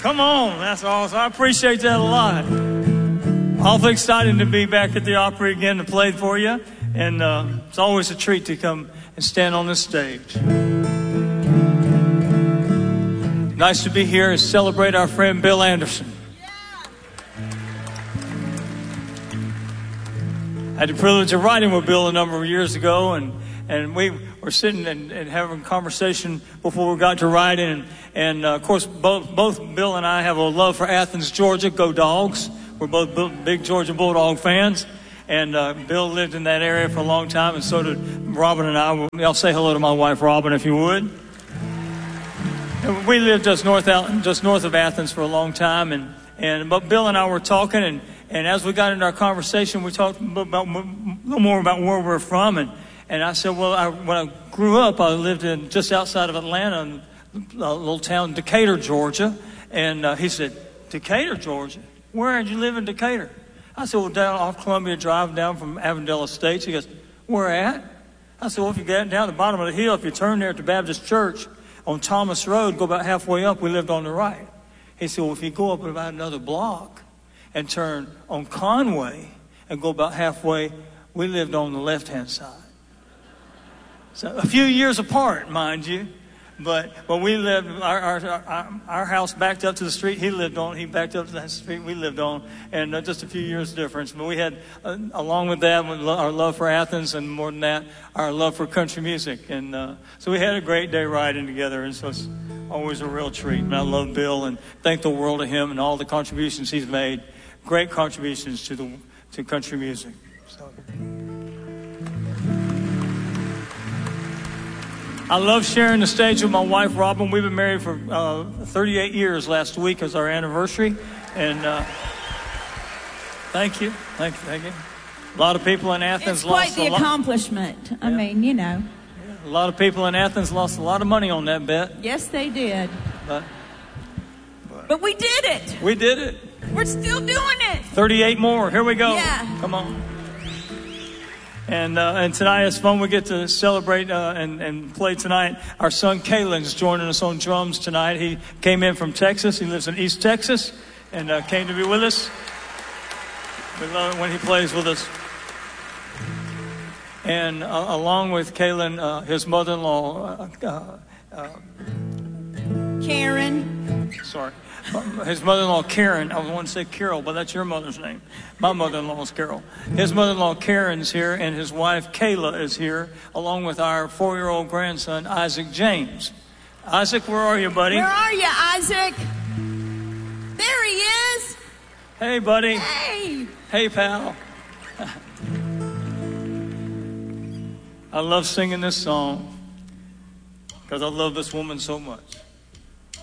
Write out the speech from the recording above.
Come on, that's awesome. I appreciate that a lot. Awfully excited to be back at the Opry again to play for you. And it's always a treat to come and stand on this stage. Nice to be here and celebrate our friend Bill Anderson. I had the privilege of riding with Bill a number of years ago, and we were sitting and having a conversation before we got to riding. And of course, both Bill and I have a love for Athens, Georgia. Go Dogs. We're both big Georgia Bulldog fans. And Bill lived in that area for a long time, and so did Robin and I. I'll say hello to my wife, Robin, if you would. And we lived just north of Athens for a long time. But Bill and I were talking, and as we got into our conversation, we talked a little more about where we're from. And I said, well, when I grew up, I lived in just outside of Atlanta, in a little town, Decatur, Georgia. And he said, Decatur, Georgia? Where did you live in Decatur? I said, well, down off Columbia Drive, down from Avondale Estates. He goes, where at? I said, well, if you get down the bottom of the hill, if you turn there at the Baptist Church on Thomas Road, go about halfway up, we lived on the right. He said, well, if you go up about another block and turn on Conway and go about halfway, we lived on the left-hand side. So a few years apart, mind you. But we lived, our house backed up to the street he backed up to that street we lived on, and just a few years difference. But we had, along with that, our love for Athens, and more than that, our love for country music. And so we had a great day riding together, and so it's always a real treat. And I love Bill and thank the world of him and all the contributions he's made. Great contributions to country music. So. I love sharing the stage with my wife, Robin. We've been married for 38 years. Last week was our anniversary. And thank you. A lot of people in Athens lost It's quite the accomplishment. Yeah. I mean, you know. Yeah. A lot of people in Athens lost a lot of money on that bet. Yes, they did. But we did it. We did it. We're still doing it. 38 more. Here we go. Yeah. Come on. And tonight it's fun. We get to celebrate and play tonight. Our son Kalen's joining us on drums tonight. He came in from Texas. He lives in East Texas and came to be with us. We love it when he plays with us. And along with Kalen, his mother-in-law, Karen. Sorry. His mother-in-law, Karen. I want to say Carol, but that's your mother's name. My mother-in-law is Carol. His mother-in-law, Karen's here, and his wife, Kayla, is here, along with our 4-year-old grandson, Isaac James. Isaac, where are you, buddy? Where are you, Isaac? There he is. Hey, buddy. Hey. Hey, pal. I love singing this song because I love this woman so much.